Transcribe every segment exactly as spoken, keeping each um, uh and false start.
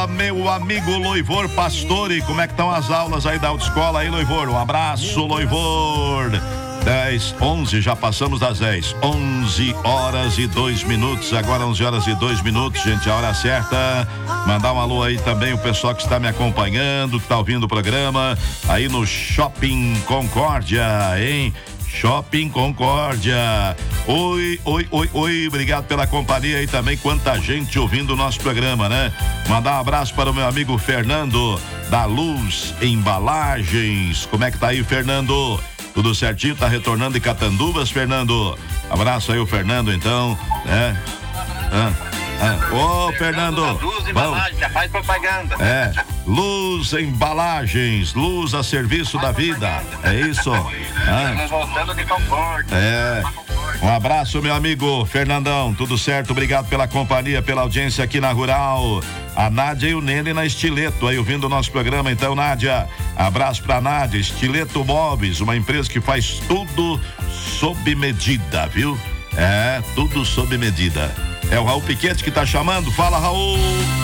Meu amigo Loivor Pastore, como é que estão as aulas aí da autoescola aí, Loivor? Um abraço, Loivor. dez, onze, já passamos das dez. onze horas e dois minutos, agora onze horas e dois minutos, gente, a hora certa. Mandar um alô aí também o pessoal que está me acompanhando, que está ouvindo o programa aí no Shopping Concórdia, hein? Shopping Concórdia. Oi, oi, oi, oi, obrigado pela companhia aí também, quanta gente ouvindo o nosso programa, né? Mandar um abraço para o meu amigo Fernando da Luz Embalagens. Como é que tá aí, Fernando? Tudo certinho? Tá retornando de Catanduvas, Fernando? Abraço aí o Fernando, então, né? Ah, ah. Ô, Fernando, Luz Embalagens, já faz propaganda. É, Luz Embalagens, luz a serviço da vida, é isso? Ah. Voltando de Concórdia. É. Um abraço, meu amigo Fernandão, tudo certo? Obrigado pela companhia, pela audiência aqui na Rural. A Nádia e o Nene na Estileto, aí ouvindo o nosso programa, então, Nádia, abraço pra Nádia. Estileto Móveis, uma empresa que faz tudo sob medida, viu? É, tudo sob medida. É o Raul Piquete que tá chamando, fala, Raul!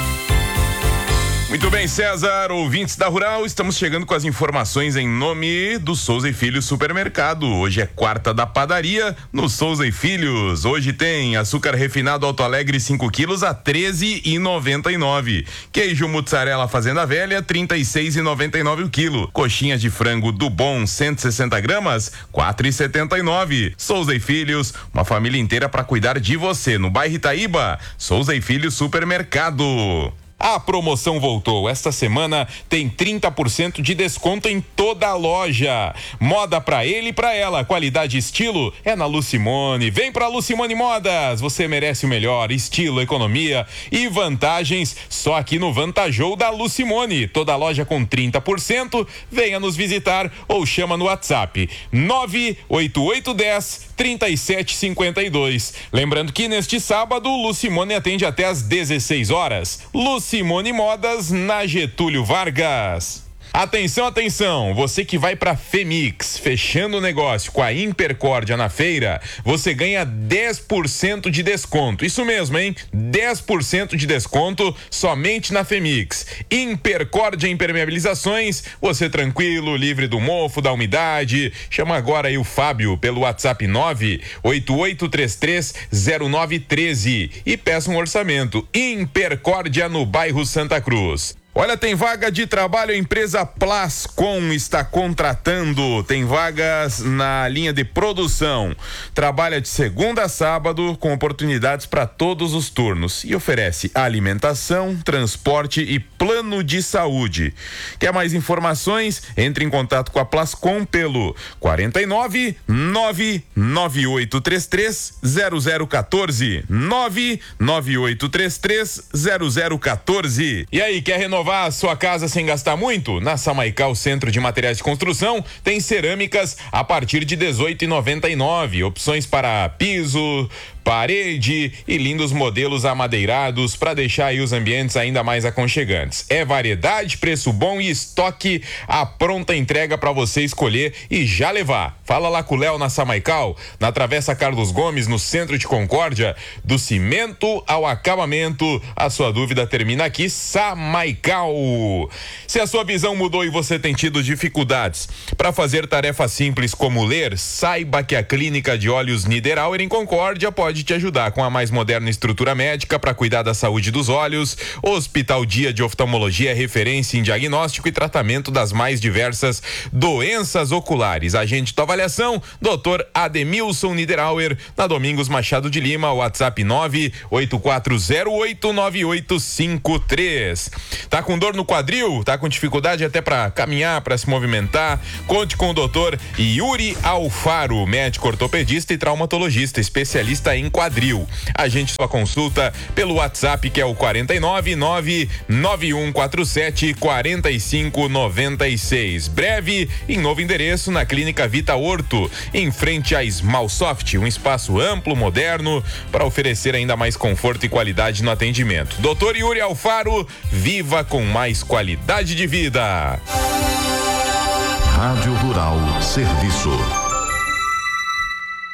Muito bem, César, ouvintes da Rural, estamos chegando com as informações em nome do Souza e Filhos Supermercado. Hoje é quarta da padaria no Souza e Filhos. Hoje tem açúcar refinado Alto Alegre cinco quilos a treze reais e noventa e nove centavos. Queijo mussarela Fazenda Velha trinta e seis reais e noventa e nove centavos o quilo. Coxinhas de frango do Bom cento e sessenta gramas quatro reais e setenta e nove centavos. Souza e Filhos, uma família inteira para cuidar de você no bairro Itaíba. Souza e Filhos Supermercado. A promoção voltou. Esta semana tem trinta por cento de desconto em toda a loja. Moda pra ele e pra ela. Qualidade e estilo é na Lucimone. Vem pra Lucimone Modas. Você merece o melhor. Estilo, economia e vantagens só aqui no Vantajou da Lucimone. Toda a loja com trinta por cento. Venha nos visitar ou chama no WhatsApp nove oito oito um zero trinta e sete cinquenta e dois. Lembrando que neste sábado Lucimone atende até às dezesseis horas. Lucimone Modas na Getúlio Vargas. Atenção, atenção, você que vai pra Femix, fechando o negócio com a Impercórdia na feira, você ganha dez por cento de desconto, isso mesmo, hein? dez por cento de desconto somente na Femix. Impercórdia Impermeabilizações, você tranquilo, livre do mofo, da umidade, chama agora aí o Fábio pelo WhatsApp nove oito oito três três zero nove um três e peça um orçamento. Impercórdia no bairro Santa Cruz. Olha, tem vaga de trabalho, a empresa Plascom está contratando, tem vagas na linha de produção, trabalha de segunda a sábado com oportunidades para todos os turnos e oferece alimentação, transporte e plano de saúde. Quer mais informações? Entre em contato com a Plascom pelo quarenta e nove nove nove oito três três zero zero um quatro, nove nove oito três três zero zero um quatro. E aí, quer renovar a sua casa sem gastar muito? Na Samaical Centro de Materiais de Construção tem cerâmicas a partir de dezoito reais e noventa e nove centavos, opções para piso, parede e lindos modelos amadeirados para deixar aí os ambientes ainda mais aconchegantes. É variedade, preço bom e estoque à pronta entrega para você escolher e já levar. Fala lá com o Léo na Samaical, na Travessa Carlos Gomes, no centro de Concórdia, do cimento ao acabamento. A sua dúvida termina aqui, Samaical. Se a sua visão mudou e você tem tido dificuldades para fazer tarefas simples como ler, saiba que a Clínica de Olhos Niederauer em Concórdia pode te ajudar com a mais moderna estrutura médica para cuidar da saúde dos olhos. O Hospital Dia de Oftalmologia é referência em diagnóstico e tratamento das mais diversas doenças oculares. Agente de avaliação, doutor Ademilson Niederauer, na Domingos Machado de Lima, WhatsApp nove oito quatro zero oito nove oito cinco três. Tá com dor no quadril? Tá com dificuldade até para caminhar, para se movimentar? Conte com o doutor Yuri Alfaro, médico ortopedista e traumatologista, especialista em quadril. Agende sua consulta pelo WhatsApp, que é o quarenta e nove nove nove um quatro sete quatro cinco nove seis. Breve em novo endereço na Clínica Vita Horto, em frente à Smalsoft, um espaço amplo, moderno, para oferecer ainda mais conforto e qualidade no atendimento. doutor Yuri Alfaro, viva com mais qualidade de vida. Rádio Rural Serviço.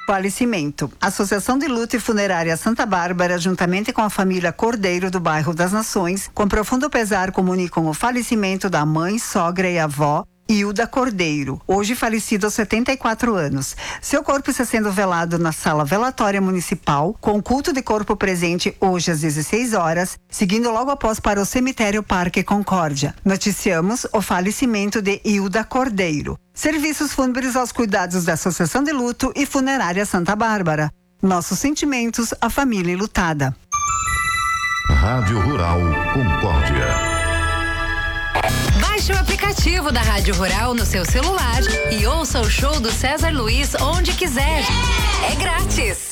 Falecimento. Associação de Luto e Funerária Santa Bárbara, juntamente com a família Cordeiro do bairro das Nações, com profundo pesar comunicam o falecimento da mãe, sogra e avó, Hilda Cordeiro, hoje falecido aos setenta e quatro anos. Seu corpo está sendo velado na sala velatória municipal, com culto de corpo presente hoje às dezesseis horas, seguindo logo após para o cemitério Parque Concórdia. Noticiamos o falecimento de Hilda Cordeiro. Serviços fúnebres aos cuidados da Associação de Luto e Funerária Santa Bárbara. Nossos sentimentos à família enlutada. Rádio Rural Concórdia. Baixe o aplicativo da Rádio Rural no seu celular e ouça o show do César Luiz onde quiser. É grátis.